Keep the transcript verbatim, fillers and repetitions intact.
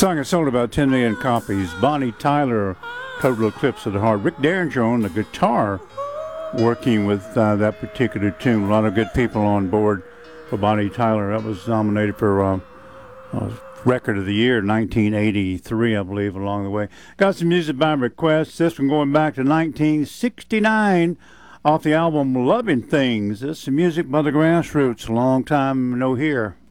Song has sold about ten million copies. Bonnie Tyler, Total Eclipse of the Heart. Rick Derringer on the guitar, working with uh, that particular tune. A lot of good people on board for Bonnie Tyler. That was nominated for uh, uh, Record of the Year, nineteen eighty-three, I believe, along the way. Got some music by request. This one going back to nineteen sixty-nine off the album Loving Things. This is music by the Grassroots. A long time no hear.